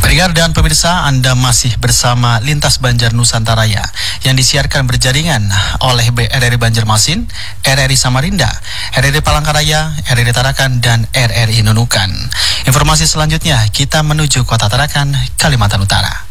Pendengar dan pemirsa, Anda masih bersama Lintas Banjar Nusantaraya yang disiarkan berjaringan oleh RRI Banjarmasin, RRI Samarinda, RRI Palangkaraya, RRI Tarakan, dan RRI Nunukan. Informasi selanjutnya kita menuju Kota Tarakan, Kalimantan Utara.